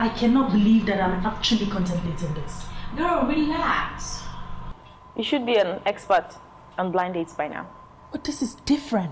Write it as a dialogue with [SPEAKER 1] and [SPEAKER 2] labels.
[SPEAKER 1] I cannot believe that I'm actually contemplating this.
[SPEAKER 2] Girl, relax.
[SPEAKER 3] You should be an expert on blind dates by now.
[SPEAKER 1] But this is different.